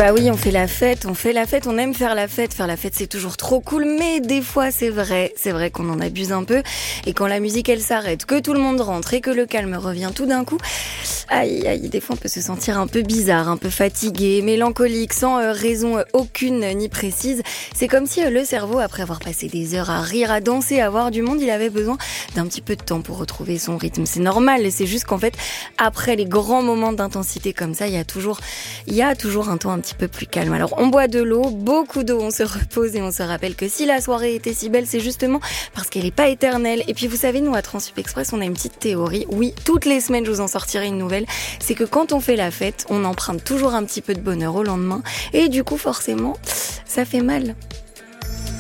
Bah oui, on fait la fête, on aime faire la fête. Faire la fête, c'est toujours trop cool, mais des fois, c'est vrai qu'on en abuse un peu. Et quand la musique, elle s'arrête, que tout le monde rentre et que le calme revient tout d'un coup, aïe, des fois, on peut se sentir un peu bizarre, un peu fatigué, mélancolique, sans raison aucune ni précise. C'est comme si le cerveau, après avoir passé des heures à rire, à danser, à voir du monde, il avait besoin d'un petit peu de temps pour retrouver son rythme. C'est normal, c'est juste qu'en fait, après les grands moments d'intensité comme ça, il y a toujours un temps un petit peu plus calme. Alors on boit de l'eau, beaucoup d'eau, on se repose et on se rappelle que si la soirée était si belle, c'est justement parce qu'elle n'est pas éternelle. Et puis vous savez, nous à Transsup Express, on a une petite théorie. Oui, toutes les semaines je vous en sortirai une nouvelle. C'est que quand on fait la fête, on emprunte toujours un petit peu de bonheur au lendemain. Et du coup forcément, ça fait mal.